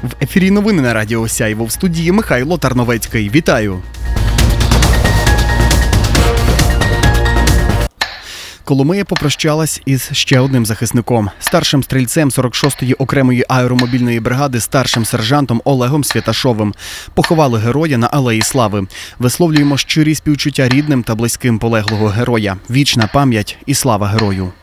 В ефірі новини на Радіо Сяйво, в студії Михайло Тарновецький. Вітаю! Коломия попрощалась із ще одним захисником. Старшим стрільцем 46-ї окремої аеромобільної бригади, старшим сержантом Олегом Святашовим. Поховали героя на Алеї Слави. Висловлюємо щирі співчуття рідним та близьким полеглого героя. Вічна пам'ять і слава герою.